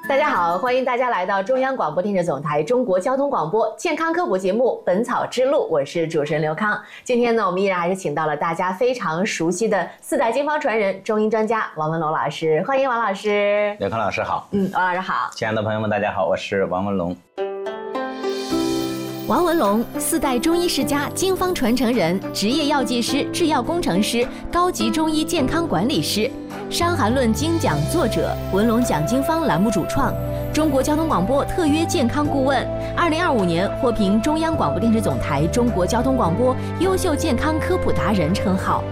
大家好，欢迎大家来到中央广播电视总台中国交通广播健康科普节目《本草之路》，我是主持人刘康。今天呢，我们依然还是请到了大家非常熟悉的4代经方传人、中医专家王文龙老师，欢迎王老师。 刘康老师好。 王老师好。 亲爱的朋友们，大家好，我是王文龙。 王文龙，4代中医世家、经方传承人，职业药剂师、制药工程师，高级中医健康管理师，《伤寒论》精讲作者，文龙讲经方栏目主创，中国交通广播特约健康顾问，2025年获评中央广播电视总台中国交通广播优秀健康科普达人称号。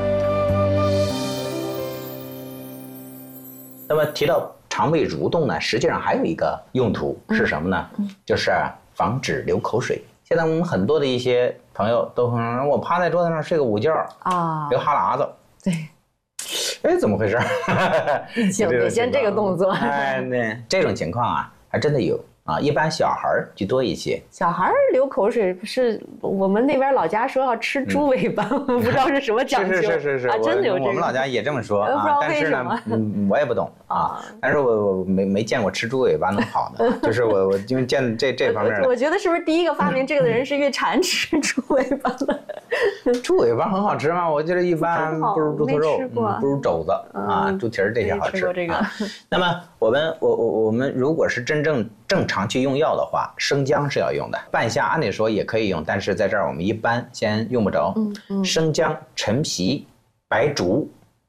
那么提到肠胃蠕动呢，实际上还有一个用途是什么呢？就是防止流口水。现在我们很多的一些朋友都说，我趴在桌子上睡个午觉啊，流哈喇子。对，怎么回事？ 得先这个动作。 对，这种情况啊，还真的有啊，一般小孩居多一些。 小孩流口水是我们那边老家说要吃猪尾巴，不知道是什么讲究。 是啊，真的有这个。 我们老家也这么说啊， 但是呢，我也不懂啊。但是我没见过吃猪尾巴能好的，就是我因为见这方面。 我觉得是不是第一个发明这个的人是岳禅吃猪尾巴的？ 猪尾巴很好吃吗？我觉得一般不如猪头肉，不如肘子啊、猪蹄儿这些好吃。 这个。 那么我们如果是正常去用药的话，生姜是要用的，半夏按理说也可以用，但是在这儿我们一般先用不着。生姜、陈皮、白术。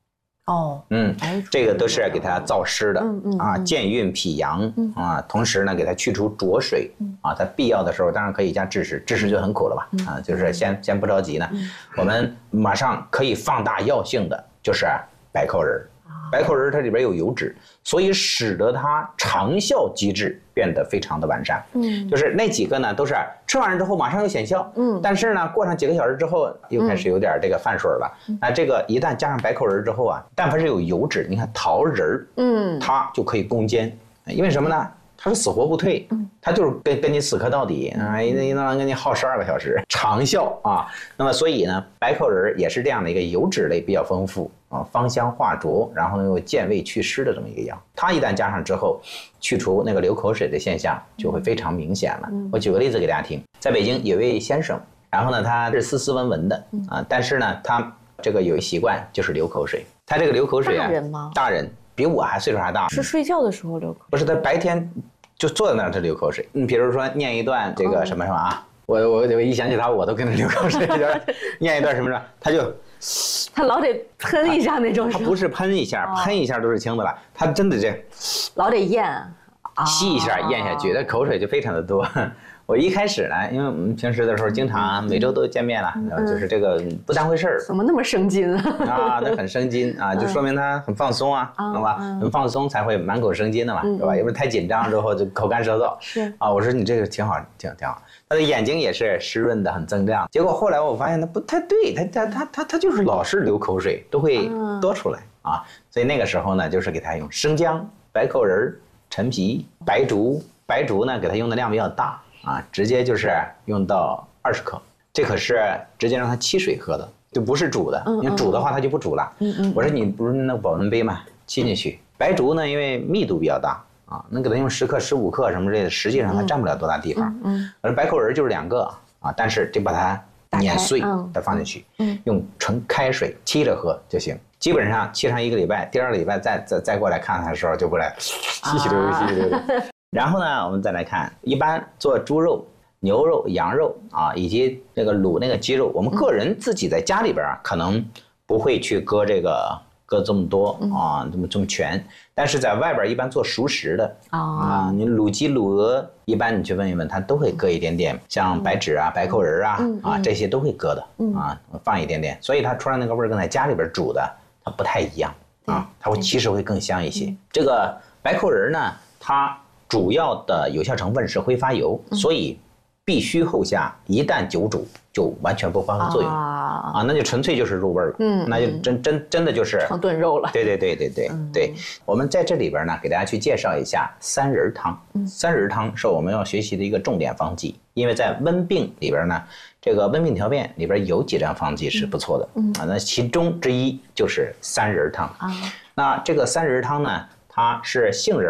这个都是给它燥湿的啊，健运脾阳啊，同时呢给它去除浊水啊，在必要的时候当然可以加枳实，枳实就很苦了吧啊，就是先不着急呢，我们马上可以放大药性的就是白蔻仁。白蔻仁它里边有油脂，所以使得它长效机制变得非常的完善。就是那几个呢都是吃完之后马上有显效，但是呢过上几个小时之后又开始有点这个泛水了。那这个一旦加上白蔻仁之后啊，但凡是有油脂，你看桃仁它就可以攻坚，因为什么呢？它是死活不退，它就是跟你死磕到底啊，一能跟你耗12个小时，长效啊。那么所以呢，白蔻仁也是这样的一个油脂类比较丰富啊，芳香化浊，然后呢又健胃祛湿的这么一个药。它一旦加上之后，去除那个流口水的现象就会非常明显了。我举个例子给大家听，在北京有位先生，然后呢他是斯斯文文的啊，但是呢他这个有一习惯就是流口水。他这个流口水啊， 大人吗？ 大人。比我还岁数还大， 是睡觉的时候流口水？ 不是，他白天就坐在那儿他流口水。比如说念一段这个什么啊，我一想起他我都跟着流口水。念一段什么他老得喷一下那种。 他不是喷一下，喷一下都是轻的了，他真的老得咽， 吸一下咽下去，那口水就非常的多。我一开始呢，因为我们平时的时候经常每周都见面了，然后就是这个不当回事儿。 怎么那么生津啊？那很生津啊，就说明他很放松啊，懂吧？很放松才会满口生津的嘛，是吧？要不太紧张之后就口干舌燥。 是啊， 我说你这个挺好，挺好。他的眼睛也是湿润的，很锃亮。结果后来我发现他不太对，他就是老是流口水，都会多出来啊。所以那个时候呢，就是给他用生姜、白蔻仁、陈皮、白术呢给他用的量比较大。直接就是用到20克，这可是直接让他沏水喝的，就不是煮的。因为煮的话他就不煮了。我说你不是那保温杯吗？沏进去。白术呢，因为密度比较大啊，能给他用10克、15克什么之类的，实际上它占不了多大地方。而白蔻仁就是2个啊，但是就把它碾碎，再放进去，用纯开水沏着喝就行。基本上沏上1个礼拜，第2个礼拜再过来看他的时候就过来稀稀溜溜。然后呢，我们再来看，一般做猪肉、牛肉、羊肉啊，以及那个卤那个鸡肉，我们个人自己在家里边可能不会去割这么多啊，这么全，但是在外边一般做熟食的啊，你卤鸡、卤鹅，一般你去问一问，他都会搁一点点，像白芷啊、白蔻仁啊这些都会搁的啊，放一点点，所以它出来那个味儿跟在家里边煮的它不太一样啊，它其实会更香一些。这个白蔻仁呢，它主要的有效成分是挥发油，所以必须后下，一旦久煮就完全不发挥作用那就纯粹就是入味了。那就真的就是成炖肉了。 对，我们在这里边呢，给大家去介绍一下3仁汤。3仁汤是我们要学习的一个重点方剂，因为在温病里边呢，这个温病调变里边有几张方剂是不错的那其中之一就是3仁汤那这个3仁汤呢，它是杏仁、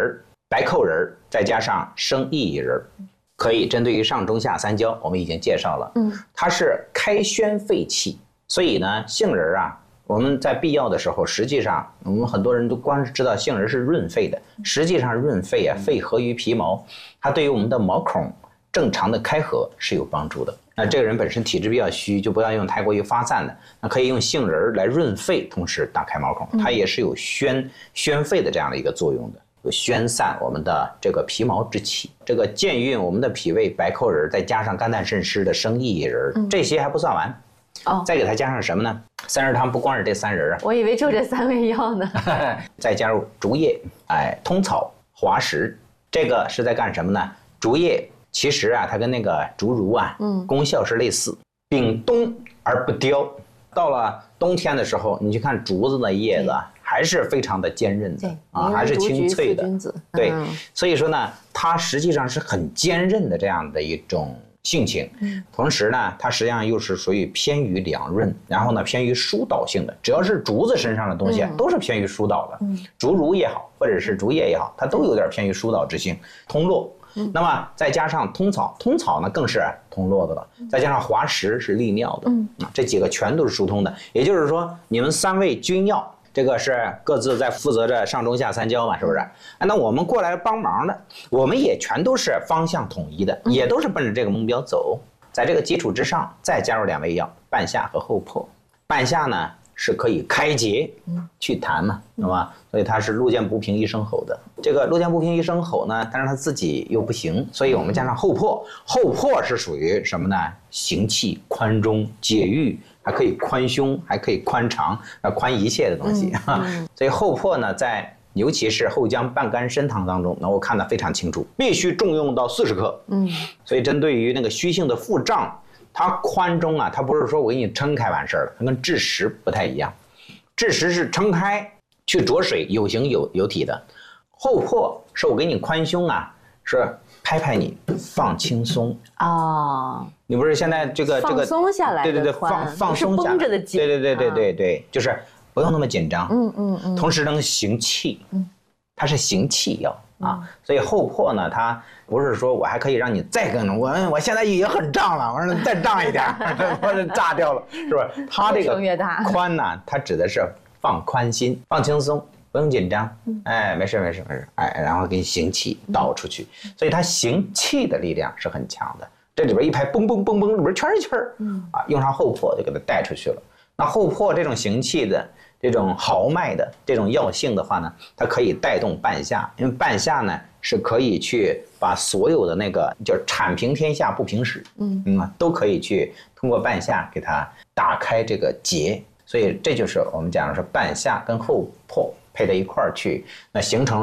白蔻仁再加上生薏苡仁，可以针对于上中下三焦，我们已经介绍了。它是开宣肺气，所以呢，杏仁啊，我们在必要的时候，实际上我们很多人都光是知道杏仁是润肺的，实际上润肺啊，肺合于皮毛，它对于我们的毛孔正常的开合是有帮助的。那这个人本身体质比较虚，就不要用太过于发散的，那可以用杏仁来润肺，同时打开毛孔，它也是有宣肺的这样的一个作用的。有宣散我们的这个皮毛之气，这个健运我们的脾胃，白蔻仁再加上肝胆肾湿的生薏苡仁，这些还不算完，再给它加上什么呢？三仁汤不光是这三仁啊， 我以为就这3味药呢。 再加入竹叶、通草、滑石，这个是在干什么呢？竹叶其实啊，它跟那个竹茹啊，功效是类似，秉冬而不凋。到了冬天的时候，你去看竹子的叶子还是非常的坚韧的啊，还是清脆的。对，所以说呢，它实际上是很坚韧的这样的一种性情。同时呢，它实际上又是属于偏于凉润，然后呢偏于疏导性的。只要是竹子身上的东西，都是偏于疏导的。竹茹也好，或者是竹叶也好，它都有点偏于疏导之性，通络。那么再加上通草，通草呢更是通络的了，再加上滑石是利尿的，这几个全都是疏通的。也就是说，你们3味君药，这个是各自在负责着上中下三焦嘛，是不是？那我们过来帮忙的，我们也全都是方向统一的，也都是奔着这个目标走。在这个基础之上，再加入2味药，半夏和后破。半夏呢是可以开结祛痰嘛，对吧？所以它是路见不平一声吼的。这个路见不平一声吼呢，但是它自己又不行，所以我们加上后破。后破是属于什么呢？行气、宽中、解郁，还可以宽胸，还可以宽肠，宽一切的东西。所以后破呢，尤其是后姜半干参汤当中，那我看得非常清楚，必须重用到40克。所以针对于那个虚性的腹胀，它宽中啊，它不是说我给你撑开完事儿了，它跟治实不太一样。治实是撑开去着水，有形有体的；后破是我给你宽胸啊，是拍拍你，放轻松啊。你不是现在这个放松下来的， 对，放松下来， 着的紧， 对，就是不用那么紧张，同时能行气，它是行气药。所以后破呢，它不是说我还可以让你再更我现在已经很胀了，我让你再胀一点，我这炸掉了，是吧？它这个宽呢，它指的是放宽心、放轻松，不用紧张，没事，然后给你行气导出去，所以它行气的力量是很强的。这里边一拍，嘣嘣嘣嘣，里边全是气儿，用上后破就给它带出去了。那后破这种行气的。这种豪迈的这种药性的话呢，它可以带动半夏，因为半夏呢是可以去把所有的那个叫铲平天下不平时，都可以去通过半夏给它打开这个结，所以这就是我们讲的是半夏跟后破配在一块儿去，那形成